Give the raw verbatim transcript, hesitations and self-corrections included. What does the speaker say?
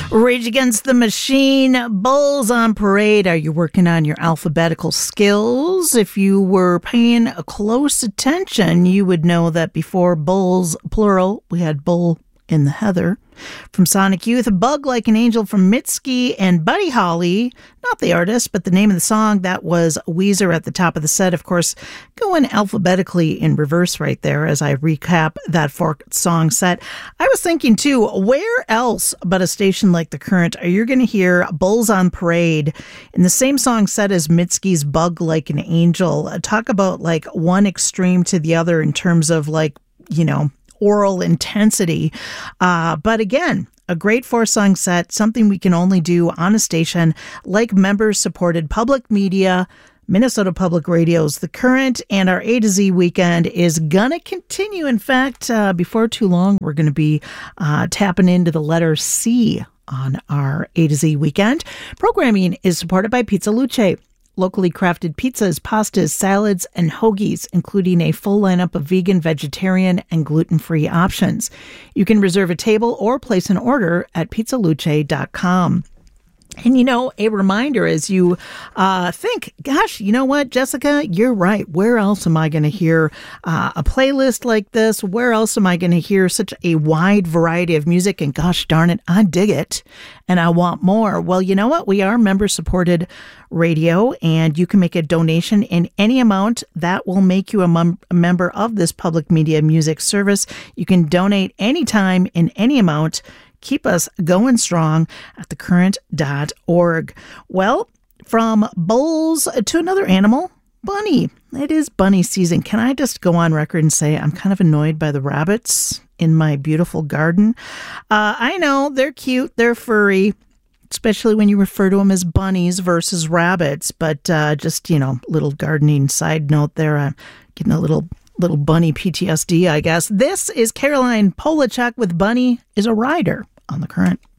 Rage Against the Machine, Bulls on Parade. Are you working on your alphabetical skills? If you were paying close attention, you would know that before Bulls, plural, we had Bull in the Heather. From Sonic Youth, Bug Like an Angel from Mitski and Buddy Holly, not the artist, but the name of the song. That was Weezer at the top of the set. Of course, going alphabetically in reverse right there as I recap that four-song set. I was thinking, too, where else but a station like The Current are you going to hear Bulls on Parade in the same song set as Mitski's Bug Like an Angel? Talk about, like, one extreme to the other in terms of, like, you know, oral intensity. Uh, but again, a great four-song set, something we can only do on a station like member-supported public media, Minnesota Public Radio's The Current, and our A to Z weekend is going to continue. In fact, uh, before too long, we're going to be uh, tapping into the letter C on our A to Z weekend. Programming is supported by Pizza Luce. Locally crafted pizzas, pastas, salads, and hoagies, including a full lineup of vegan, vegetarian, and gluten-free options. You can reserve a table or place an order at pizza luce dot com. And, you know, a reminder as you uh, think, gosh, you know what, Jessica, you're right. Where else am I going to hear uh, a playlist like this? Where else am I going to hear such a wide variety of music? And gosh darn it, I dig it and I want more. Well, you know what? We are member-supported radio, and you can make a donation in any amount that will make you a, mem- a member of this public media music service. You can donate anytime in any amount. Keep us going strong at the current dot org. Well, from bulls to another animal, bunny. It is bunny season. Can I just go on record and say I'm kind of annoyed by the rabbits in my beautiful garden? Uh, I know they're cute, they're furry, especially when you refer to them as bunnies versus rabbits. But uh, just, you know, little gardening side note there. I'm getting a little little bunny P T S D, I guess. This is Caroline Polachek with Bunny is a Rider on The Current.